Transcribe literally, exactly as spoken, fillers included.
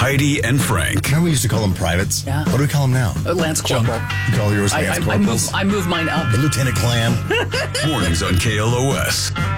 Heidi and Frank. Remember we used to call them privates? Yeah. What do we call them now? Uh, Lance Corporal. You call yours I, Lance I, I, Corporals? move, I move mine up. The Lieutenant Clam. Mornings on K L O S.